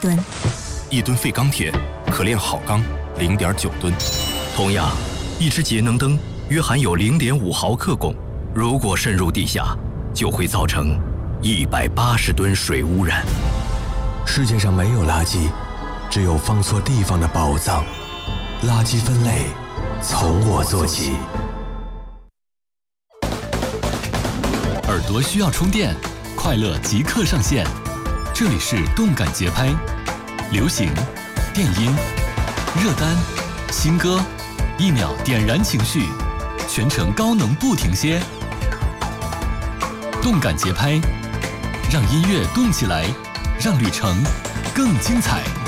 吨。 1吨废钢铁可炼好钢0.9吨。 同样，一只节能灯约含有0.5毫克汞，如果渗入地下，就会造成180吨水污染。 世界上没有垃圾，只有放错地方的宝藏。垃圾分类从我做起。 耳朵需要充电，快乐即刻上线。这里是动感节拍，流行、电音、热单、新歌，1秒点燃情绪，全程高能不停歇。动感节拍，让音乐动起来，让旅程更精彩。